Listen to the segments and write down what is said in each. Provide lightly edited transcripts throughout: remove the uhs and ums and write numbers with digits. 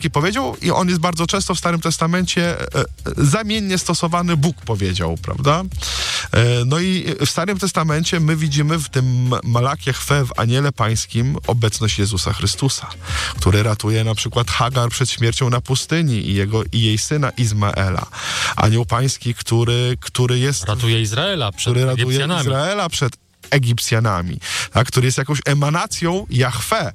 Pański powiedział i on jest bardzo często w Starym Testamencie zamiennie stosowany Bóg powiedział, prawda? No i w Starym Testamencie my widzimy w tym Malach Jahwe, w Aniele Pańskim, obecność Jezusa Chrystusa, który ratuje na przykład Hagar przed śmiercią na pustyni i jej syna Izmaela. Anioł Pański, który jest... Ratuje Izraela przed Egipcjanami, tak, który jest jakąś emanacją Jahwe.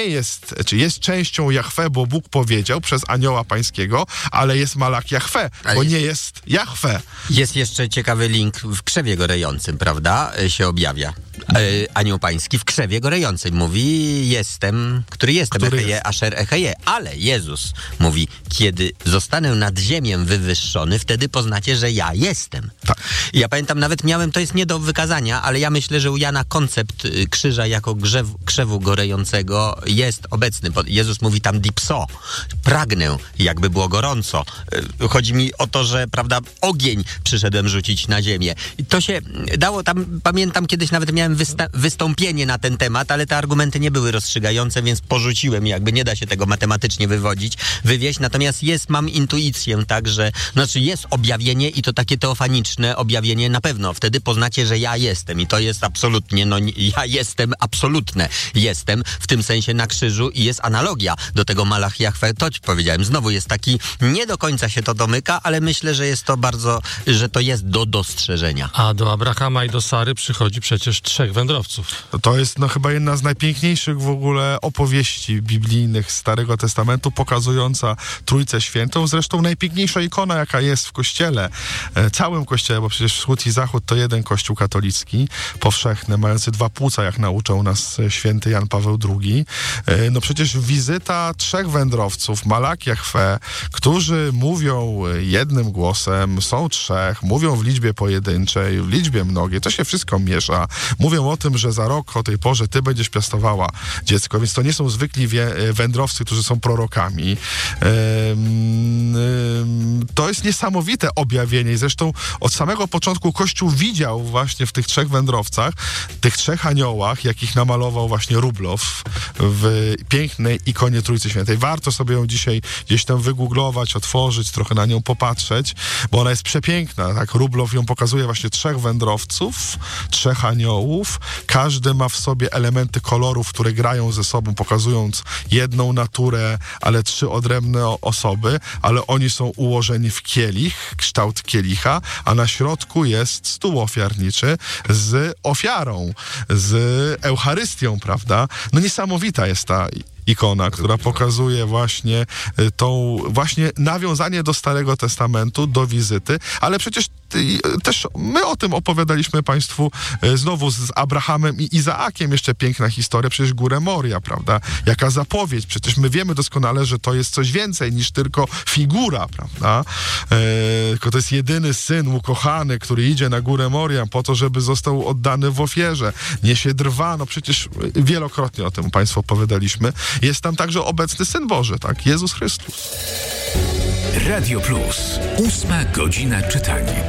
Jest częścią Jahwe, bo Bóg powiedział przez Anioła Pańskiego, ale jest Malach Jahwe, bo nie jest Jahwe. Jest jeszcze ciekawy link w krzewie gorejącym, prawda? Się objawia. Anioł Pański w krzewie gorejącym mówi który jestem, Echeje, Asher Echeje. Ale Jezus mówi, kiedy zostanę nad ziemię wywyższony, wtedy poznacie, że ja jestem. Tak. I ja pamiętam, nawet miałem, to jest nie do wykazania, ale ja myślę, że u Jana koncept krzyża jako krzewu gorejącego jest obecny. Bo Jezus mówi tam dipso, pragnę, jakby było gorąco. Chodzi mi o to, że, prawda, ogień przyszedłem rzucić na ziemię. I to się dało tam, pamiętam, kiedyś nawet miałem wystąpienie na ten temat, ale te argumenty nie były rozstrzygające, więc porzuciłem, jakby nie da się tego matematycznie wywieźć. Natomiast mam intuicję, tak, że jest objawienie i to takie teofaniczne objawienie na pewno. Wtedy poznacie, że ja jestem i to jest absolutnie, ja jestem, absolutne jestem, w tym sensie na krzyżu i jest analogia do tego Malach Jahwe, to ci powiedziałem. Znowu jest taki, nie do końca się to domyka, ale myślę, że jest to że to jest do dostrzeżenia. A do Abrahama i do Sary przychodzi przecież 3 wędrowców. To jest chyba jedna z najpiękniejszych w ogóle opowieści biblijnych Starego Testamentu, pokazująca Trójcę Świętą. Zresztą najpiękniejsza ikona, jaka jest w Kościele, całym Kościele, bo przecież Wschód i Zachód to jeden Kościół katolicki, powszechny, mający 2 płuca, jak nauczał nas święty Jan Paweł II. Przecież wizyta 3 wędrowców, Malach Jahwe, którzy mówią jednym głosem, są 3, mówią w liczbie pojedynczej, w liczbie mnogiej, to się wszystko miesza. Mówią o tym, że za rok o tej porze ty będziesz piastowała dziecko, więc to nie są zwykli wędrowcy, którzy są prorokami. To jest niesamowite objawienie i zresztą od samego początku Kościół widział właśnie w tych 3 wędrowcach, tych 3 aniołach, jakich namalował właśnie Rublow w pięknej ikonie Trójcy Świętej. Warto sobie ją dzisiaj gdzieś tam wygooglować, otworzyć, trochę na nią popatrzeć, bo ona jest przepiękna. Tak? Rublow ją pokazuje właśnie 3 wędrowców, 3 aniołów. Każdy ma w sobie elementy kolorów, które grają ze sobą, pokazując jedną naturę, ale 3 odrębne osoby, ale oni są ułożeni w kielich, kształt kielicha, a na środku jest stół ofiarniczy z ofiarą, z Eucharystią, prawda? Niesamowita jest ta ikona, która pokazuje właśnie nawiązanie do Starego Testamentu, do wizyty, ale przecież też my o tym opowiadaliśmy Państwu znowu z Abrahamem i Izaakiem, jeszcze piękna historia, przecież Górę Moria, prawda? Jaka zapowiedź, przecież my wiemy doskonale, że to jest coś więcej niż tylko figura, prawda? Tylko to jest jedyny syn ukochany, który idzie na Górę Moria po to, żeby został oddany w ofierze. Niesie drwa, przecież wielokrotnie o tym Państwu opowiadaliśmy. Jest tam także obecny Syn Boży, tak? Jezus Chrystus. Radio Plus. 8 godzina czytania.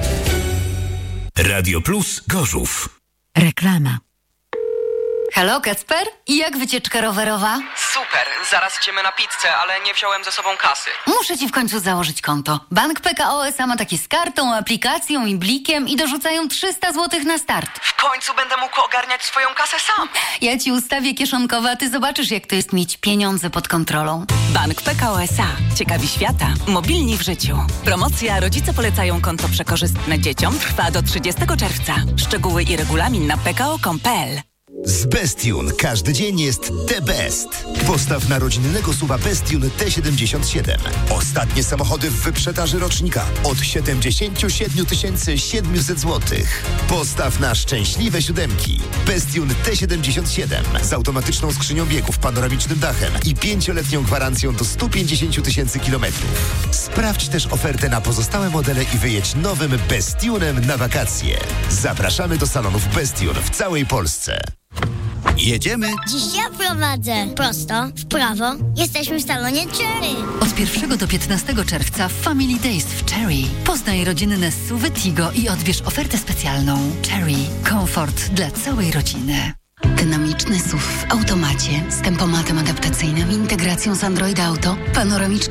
Radio Plus Gorzów. Reklama. Halo, Kacper? I jak wycieczka rowerowa? Super, zaraz idziemy na pizzę, ale nie wziąłem ze sobą kasy. Muszę ci w końcu założyć konto. Bank PKO SA ma takie z kartą, aplikacją i blikiem i dorzucają 300 zł na start. W końcu będę mógł ogarniać swoją kasę sam. Ja ci ustawię kieszonkowe, a ty zobaczysz, jak to jest mieć pieniądze pod kontrolą. Bank PKO SA. Ciekawi świata. Mobilni w życiu. Promocja Rodzice polecają konto przekorzystne dzieciom trwa do 30 czerwca. Szczegóły i regulamin na pko.com.pl. Z Bestune każdy dzień jest the best. Postaw na rodzinnego SUV-a Bestune T77. Ostatnie samochody w wyprzedaży rocznika od 77 700 zł. Postaw na szczęśliwe 7. Bestune T77 z automatyczną skrzynią biegów, panoramicznym dachem i 5-letnią gwarancją do 150 000 kilometrów. Sprawdź też ofertę na pozostałe modele i wyjedź nowym Bestunem na wakacje. Zapraszamy do salonów Bestune w całej Polsce. Jedziemy? Dziś ja prowadzę. Prosto, w prawo. Jesteśmy w salonie Cherry. Od 1 do 15 czerwca Family Days w Cherry. Poznaj rodzinne SUV-y Tigo i odbierz ofertę specjalną. Cherry. Komfort dla całej rodziny. Dynamiczny SUV w automacie z tempomatem adaptacyjnym, integracją z Android Auto, panoramicznym